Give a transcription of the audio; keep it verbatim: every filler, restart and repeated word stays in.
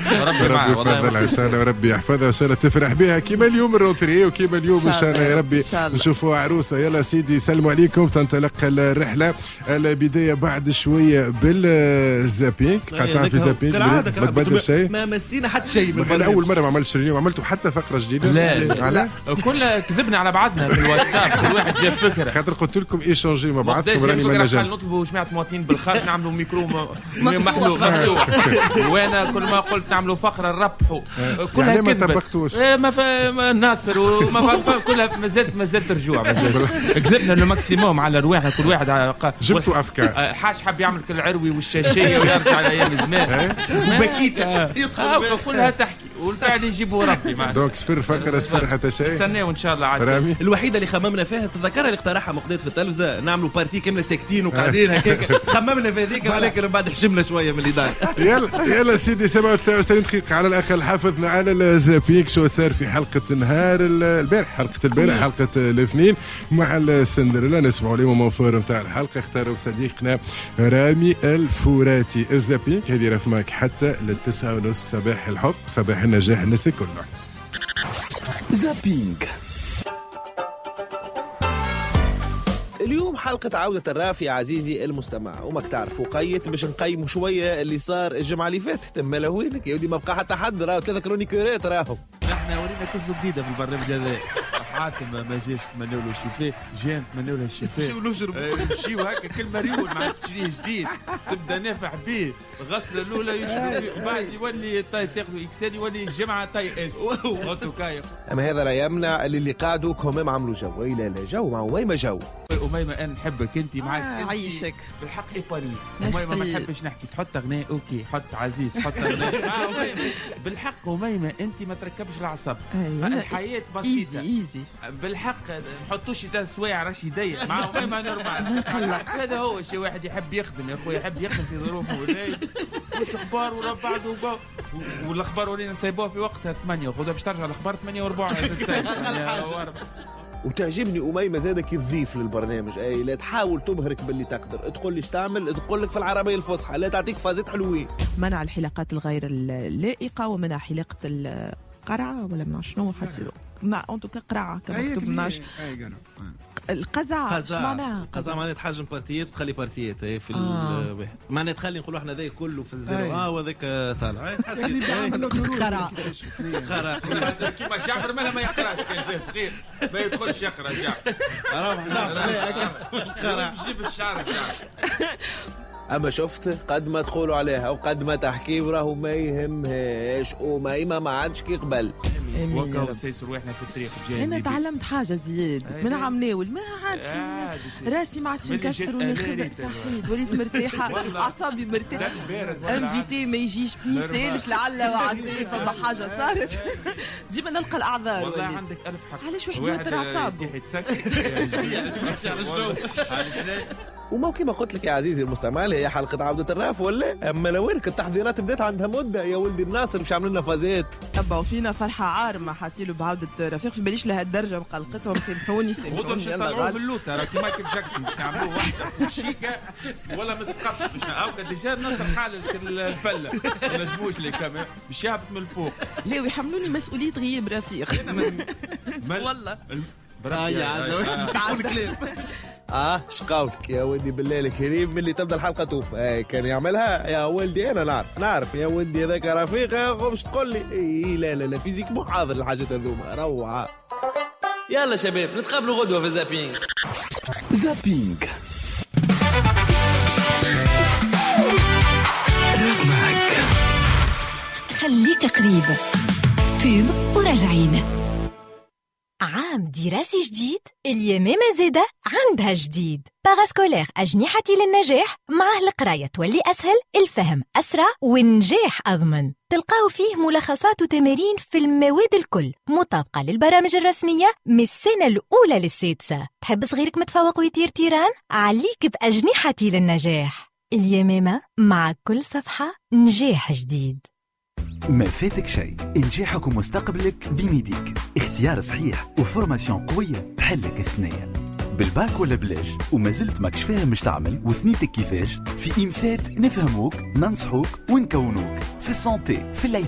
ربي معاه والله ان شاء الله وربي يحفظها وان شاء الله تفرح بها كيما اليوم الروتري وكيما اليوم ان شاء الله يا ربي نشوفوا عروسه. يلا سيدي سلموا عليكم. تنطلق الرحله. البدايه بعد شويه بالزابينج. قطع في زابينج ما تبدل شيء ما مسينا حتى شيء. انا اول مره ما عملتش اليوم عملته حتى فقره جديده. لا لا كل كذبنا على بعضنا في الواتساب. كل واحد جاب فكره خاطر قلت لكم ايشونجي مع بعضكم راني ما نجم نطلبوا جماعه مواطنين بالخارج نعملوا ميكرو محلول مفتوح وانا كل ما قلت نعملوا فقره نربحوا كلها يعني ما كذبه. طبقتوش ما ناصر وما كلها مازالت مازالت رجوع كذبنا الماكسيموم على رواحنا كل واحد جبتوا افكار. حاج حب يعمل كل عروي والشاشيه ويرجع على ايام زمان وبكيت يدخل كلها تحكي والفعل يجيبوا ربي معنا. دونك صفر فقره صفر حتى شيء. استناو ان شاء الله عاد. رامي الوحيده اللي خممنا فيها تتذكرها اللي اقترحها مقداد في التلفزه نعملوا بارتي كامله ساكتين وقاعدين هكاك. خممنا في هذيك ولكن بعد حشمنا شويه من اللي دار. يلا يلا سيدي سبعة وتسعين دقيقه على الاقل حافظنا على الزابينج. شو صار في حلقه نهار البارح حلقه البارح حلقه الاثنين مع السندريلا. نسمعوا لي موفور نتاع الحلقه اختاروا صديقنا رامي الفوراتي. الزابينج هذه رفماك حتى للتسعة ونص صباح الحب صباح النجاح الناس كلها. زابينج اليوم حلقة عودة الرافي يا عزيزي المستمع. وماك تعرفوا قيت باش نقيموا شوية اللي صار الجمعة اللي فاتت. تم لوينك يا ودي ما بقى حتى حد راهو ثلاثة كرونيكورات راهو. احنا ورينا قصة جديدة في البرنامج هذا. حاتم ما جاش تمنوا له الشفاء جان تمنوا له الشفاء نمشيو نشربوا نمشيو هكا كل مريول مع تشريه جديد تبدا نافع به. الغسله الاولى يشرب وبعد يولي طاي تاخذ اكسال يولي الجمعه طاي اس غوتو كايف. اما هذا لا يمنع اللي اللي قعدوا كوميم عملوا جو. لا لا جو مع أميمة جو. أميمة انا نحبك انت معاك آه عيشك بالحق ايطالي. أميمة ما نحبش نحكي تحط غناء اوكي حط عزيز حط غناء آه بالحق أميمة انت ما تركبش الاعصاب. أيوة. الحياه بسيطه ايزي ايزي بالحق نحطوش تا سوايع راش يضيق مع أميمة نورمال. هذا هو شي واحد يحب يخدم يا خويا يحب يخدم في ظروفه ولا وش اخبار ورا بعض والاخبار ولينا نسيبوها في وقتها ثمانية خذها باش ترجع الاخبار ثمانية وربع وتعجبني أميمة زادة كيف ضيف للبرنامج. اي لا تحاول تبهرك باللي تقدر تقول لي ايش تعمل تقول لك في العربية الفصحى لا تعطيك فازات حلوين. منع الحلقات الغير اللائقة ومنع حلاقة القرعة ولا ما شنو حسيروا ما انتو كقرعة كما كتب ناش القزع ايش معناها؟ قزع معناها تحجم بارتيات وتخلي بارتيات في آه. معناها تخلي نقولوا احنا ذا كله في الزيرو اه وذاك طالع خرع خرع كيما جعفر مالا ما يقراش كان جاي صغير ما يدخلش يقرا جعفر خرع جيب الشعر جعفر. اما شفت قد ما تقولوا عليها وقد ما تحكي وراهو ما يهمهاش أميمة ما عادش كي قبل. وكاو سيسر واحنا في الطريق جاي. انا تعلمت حاجه زياد من عم ناول ما عادش راسي ما عادش نكسر ونخرب صحيت وليت مرتاحه اعصابي مرتاحه. انفيتي ما يجيش ما يسالش لعل وعسى فما حاجه صارت ديما نلقى الاعذار. والله عندك الف حق. علاش واحد يوتر اعصابه وما كيما قلت لك يا عزيزي المستمع هي حلقة عودة الراف ولا أما لوينك التحضيرات بدات عندها مدة يا ولدي الناصر مش عاملين لنا فازات. تبعوا فينا فرحة عارمة حاسيلو بعودة رفيق في باليش لهالدرجة مقلقتهم سامحوني سامحوني مش نطلعوه باللوطة راه كيما كيف جاكسون باش نعملوه واحدة شيكة ولا مسقف باش هاكا ديجا الناصر حالة الفلة ما نجموش لي كمان باش يهبط من الفوق. لا ويحملوني مسؤولية غياب رفيق والله برافو يا عزوز اه شقاوتك يا ولدي بالله الكريم ملي تبدا الحلقه توف آه كان يعملها يا ولدي انا نعرف نعرف يا ولدي هذاك رفيق مش تقول لي إيه لا لا لا فيزيك مو حاضر الحاجات هذوما روعه. يلا شباب نتقابلوا غدوه في زابينج. زابينج معك خليك قريب فيلم وراجعين. عام دراسي جديد اليمامة زادة عندها جديد. باراسكولير أجنحتي للنجاح معه القراية تولي أسهل الفهم أسرع والنجاح أضمن. تلقاو فيه ملخصات وتمارين في المواد الكل مطابقة للبرامج الرسمية من السنة الأولى للسادسة. تحب صغيرك متفوق ويطير تيران؟ عليك بأجنحتي للنجاح. اليمامة مع كل صفحة نجاح جديد. ما فاتك شيء انجاحك ومستقبلك بميديك. اختيار صحيح وفورماسيون قوية تحلك الثنية بالباك ولا بلاش وما زلت ماكش فاهم مش تعمل وثنيتك كيفاش. في إمسات نفهموك ننصحوك ونكونوك في السانتي في